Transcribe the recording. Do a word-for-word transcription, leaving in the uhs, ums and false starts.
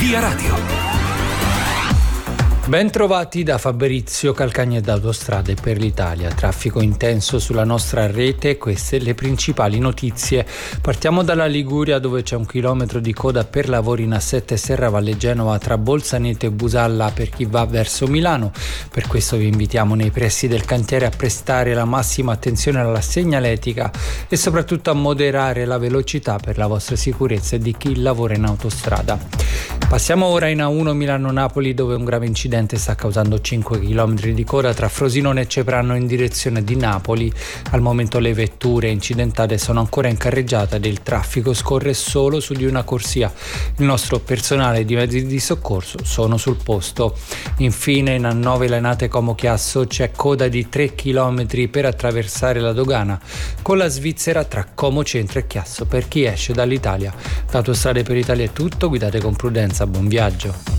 Via Radio. Ben trovati da Fabrizio Calcagna ed Autostrade per l'Italia. Traffico intenso sulla nostra rete, queste le principali notizie. Partiamo dalla Liguria, dove c'è un chilometro di coda per lavori in A sette Serra Valle Genova tra Bolzaneto e Busalla per chi va verso Milano. Per questo vi invitiamo nei pressi del cantiere a prestare la massima attenzione alla segnaletica e soprattutto a moderare la velocità per la vostra sicurezza e di chi lavora in autostrada. Passiamo ora in A uno Milano-Napoli, dove un grave incidente sta causando cinque chilometri di coda tra Frosinone e Ceprano in direzione di Napoli. Al momento le vetture incidentate sono ancora in carreggiata ed il traffico scorre solo su di una corsia. Il nostro personale di mezzi di soccorso sono sul posto. Infine in A nove Lainate Como Chiasso c'è coda di tre chilometri per attraversare la dogana con la Svizzera tra Como Centro e Chiasso per chi esce dall'Italia. Da Autostrade per l'Italia è tutto, guidate con prudenza, buon viaggio.